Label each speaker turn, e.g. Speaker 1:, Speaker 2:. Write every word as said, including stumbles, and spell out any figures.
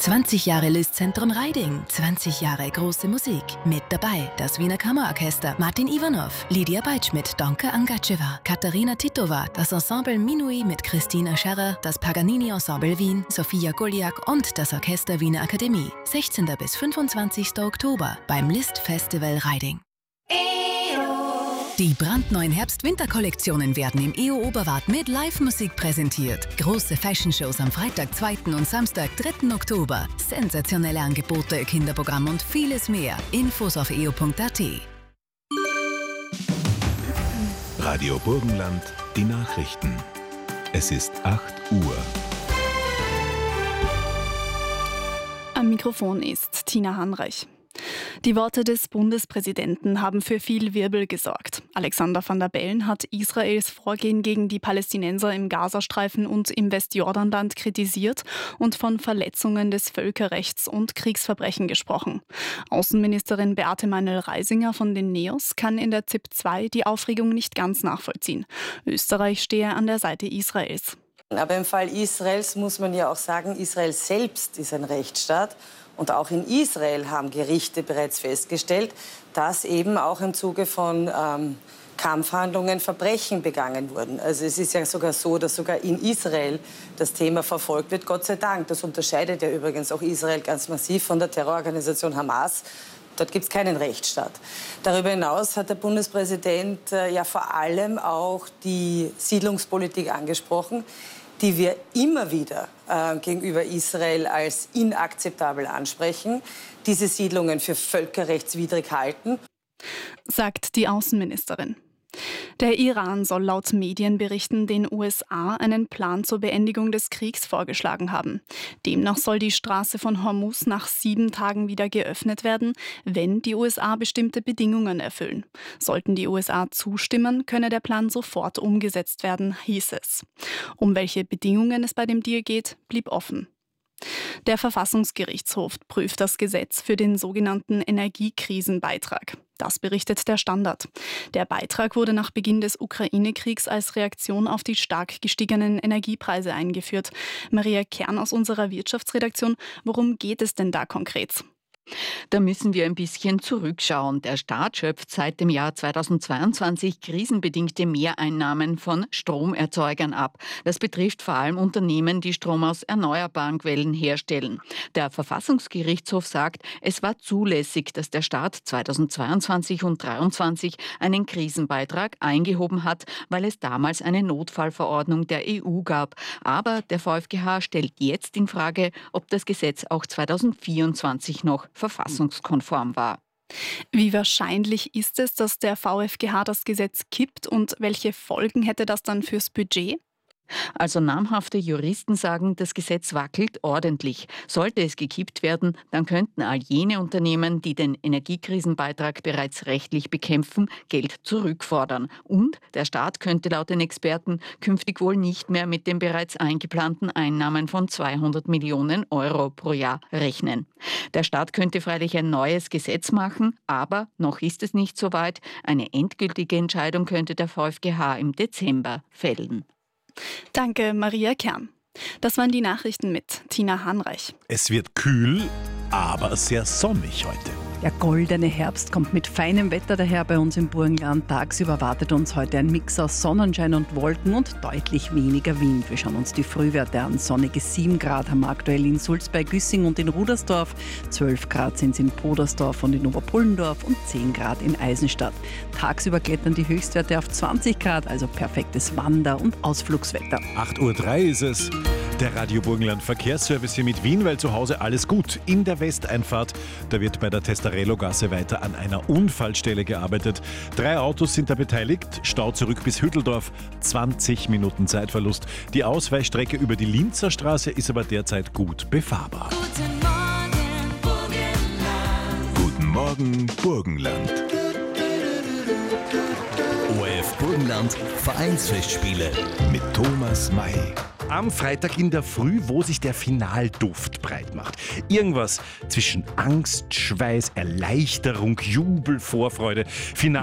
Speaker 1: zwanzig Jahre Listzentrum Raiding, zwanzig Jahre große Musik. Mit dabei das Wiener Kammerorchester, Martin Ivanov, Lydia Beitschmidt, Donka Angacheva, Katharina Titova, das Ensemble Minuit mit Christina Scherrer, das Paganini Ensemble Wien, Sophia Goliak und das Orchester Wiener Akademie. sechzehnten bis fünfundzwanzigsten Oktober beim List Festival Raiding. Die brandneuen Herbst-Winter-Kollektionen werden im E O Oberwart mit Live-Musik präsentiert. Große Fashion-Shows am Freitag, zweiten und Samstag, dritten Oktober. Sensationelle Angebote, Kinderprogramm und vieles mehr. Infos auf e o punkt a t.
Speaker 2: Radio Burgenland, die Nachrichten. Es ist acht Uhr.
Speaker 3: Am Mikrofon ist Tina Hanreich. Die Worte des Bundespräsidenten haben für viel Wirbel gesorgt. Alexander Van der Bellen hat Israels Vorgehen gegen die Palästinenser im Gazastreifen und im Westjordanland kritisiert und von Verletzungen des Völkerrechts und Kriegsverbrechen gesprochen. Außenministerin Beate Meinl-Reisinger von den Neos kann in der Z I P zwei die Aufregung nicht ganz nachvollziehen. Österreich stehe an der Seite Israels.
Speaker 4: Aber im Fall Israels muss man ja auch sagen, Israel selbst ist ein Rechtsstaat. Und auch in Israel haben Gerichte bereits festgestellt, dass eben auch im Zuge von ähm, Kampfhandlungen Verbrechen begangen wurden. Also es ist ja sogar so, dass sogar in Israel das Thema verfolgt wird, Gott sei Dank. Das unterscheidet ja übrigens auch Israel ganz massiv von der Terrororganisation Hamas. Dort gibt es keinen Rechtsstaat. Darüber hinaus hat der Bundespräsident äh, ja vor allem auch die Siedlungspolitik angesprochen, die wir immer wieder äh, gegenüber Israel als inakzeptabel ansprechen, diese Siedlungen für völkerrechtswidrig halten,
Speaker 3: sagt die Außenministerin. Der Iran soll laut Medienberichten den U S A einen Plan zur Beendigung des Kriegs vorgeschlagen haben. Demnach soll die Straße von Hormuz nach sieben Tagen wieder geöffnet werden, wenn die U S A bestimmte Bedingungen erfüllen. Sollten die U S A zustimmen, könne der Plan sofort umgesetzt werden, hieß es. Um welche Bedingungen es bei dem Deal geht, blieb offen. Der Verfassungsgerichtshof prüft das Gesetz für den sogenannten Energiekrisenbeitrag. Das berichtet der Standard. Der Beitrag wurde nach Beginn des Ukraine-Kriegs als Reaktion auf die stark gestiegenen Energiepreise eingeführt. Maria Kern aus unserer Wirtschaftsredaktion, worum geht es denn da konkret?
Speaker 5: Da müssen wir ein bisschen zurückschauen. Der Staat schöpft seit dem Jahr zweitausendzweiundzwanzig krisenbedingte Mehreinnahmen von Stromerzeugern ab. Das betrifft vor allem Unternehmen, die Strom aus erneuerbaren Quellen herstellen. Der Verfassungsgerichtshof sagt, es war zulässig, dass der Staat zweitausendzweiundzwanzig und zweitausenddreiundzwanzig einen Krisenbeitrag eingehoben hat, weil es damals eine Notfallverordnung der E U gab. Aber der VfGH stellt jetzt in Frage, ob das Gesetz auch zweitausendvierundzwanzig noch verfassungskonform war.
Speaker 3: Wie wahrscheinlich ist es, dass der VfGH das Gesetz kippt und welche Folgen hätte das dann fürs Budget?
Speaker 5: Also namhafte Juristen sagen, das Gesetz wackelt ordentlich. Sollte es gekippt werden, dann könnten all jene Unternehmen, die den Energiekrisenbeitrag bereits rechtlich bekämpfen, Geld zurückfordern. Und der Staat könnte laut den Experten künftig wohl nicht mehr mit den bereits eingeplanten Einnahmen von zweihundert Millionen Euro pro Jahr rechnen. Der Staat könnte freilich ein neues Gesetz machen, aber noch ist es nicht so weit. Eine endgültige Entscheidung könnte der VfGH im Dezember fällen.
Speaker 3: Danke, Maria Kern. Das waren die Nachrichten mit Tina Hanreich.
Speaker 2: Es wird kühl, aber sehr sonnig heute.
Speaker 6: Der goldene Herbst kommt mit feinem Wetter daher bei uns im Burgenland. Tagsüber wartet uns heute ein Mix aus Sonnenschein und Wolken und deutlich weniger Wind. Wir schauen uns die Frühwerte an. Sonnige sieben Grad haben wir aktuell in Sulzbei, Güssing und in Rudersdorf. zwölf Grad sind es in Podersdorf und in Oberpullendorf und zehn Grad in Eisenstadt. Tagsüber klettern die Höchstwerte auf zwanzig Grad, also perfektes Wander- und Ausflugswetter.
Speaker 2: acht Uhr drei ist es. Der Radio Burgenland Verkehrsservice hier mit Wien, weil zu Hause alles gut. In der Westeinfahrt, da wird bei der Testarello-Gasse weiter an einer Unfallstelle gearbeitet. Drei Autos sind da beteiligt. Stau zurück bis Hütteldorf, zwanzig Minuten Zeitverlust. Die Ausweichstrecke über die Linzer Straße ist aber derzeit gut befahrbar.
Speaker 7: Guten Morgen, Burgenland.
Speaker 2: Guten Morgen, Burgenland.
Speaker 8: O R F Burgenland Vereinsfestspiele
Speaker 2: Mit Thomas May. Am Freitag in der Früh, wo sich der Finalduft breit macht. Irgendwas zwischen Angst, Schweiß, Erleichterung, Jubel, Vorfreude. Final